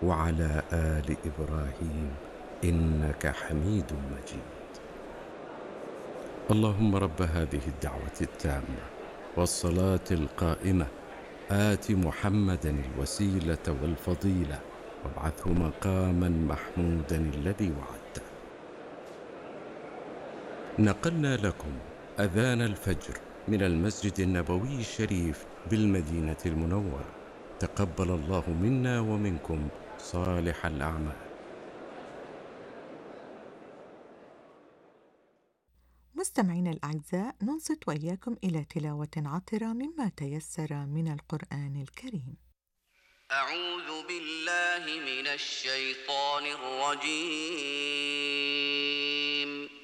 وعلى آل إبراهيم إنك حميد مجيد. اللهم رب هذه الدعوة التامة والصلاة القائمة آت محمدا الوسيلة والفضيلة وابعثه مقاما محمودا الذي وعدته. نقلنا لكم أذان الفجر من المسجد النبوي الشريف بالمدينة المنورة. تقبل الله منا ومنكم صالح الأعمال. مستمعينا الأعزاء، ننصت وإياكم إلى تلاوة عطرة مما تيسر من القرآن الكريم. أعوذ بالله من الشيطان الرجيم.